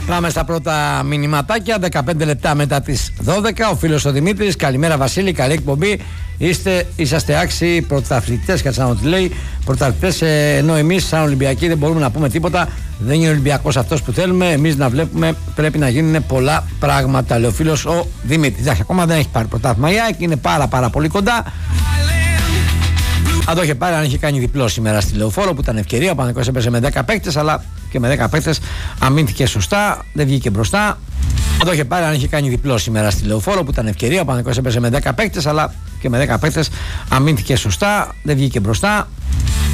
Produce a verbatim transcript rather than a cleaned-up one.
Πάμε στα πρώτα μηνυματάκια. δεκαπέντε λεπτά μετά τις δώδεκα. Ο φίλος ο Δημήτρης. Καλημέρα Βασίλη, καλή εκπομπή. Είστε, είσαστε άξιοι πρωταθλητές. Κάτσε να τι λέει. Πρωταθλητές, ε, ενώ εμείς σαν Ολυμπιακοί δεν μπορούμε να πούμε τίποτα. Δεν είναι ο Ολυμπιακός αυτός που θέλουμε. Εμείς να βλέπουμε πρέπει να γίνουν πολλά πράγματα. Λέει ο φίλος ο Δημήτρης. Εντάξει, ακόμα δεν έχει πάρει πρωτάθλημα. Η ΑΕΚ είναι πάρα πάρα πολύ κοντά. Αν το είχε πάρει, αν είχε κάνει διπλό σήμερα στη Λεωφόρο που ήταν ευκαιρία. Ο Παναθηναϊκός έπαιζε με δέκα παίκτες, αλλά και με δέκα παίκτες αμήνθηκε σωστά, δεν βγήκε μπροστά. Αν το είχε πάρει, αν είχε κάνει διπλό σήμερα στη Λεωφόρο που ήταν ευκαιρία. Ο Παναθηναϊκός έπαιζε με δέκα παίκτες, αλλά και με δέκα παίκτες αμήνθηκε σωστά, δεν βγήκε μπροστά.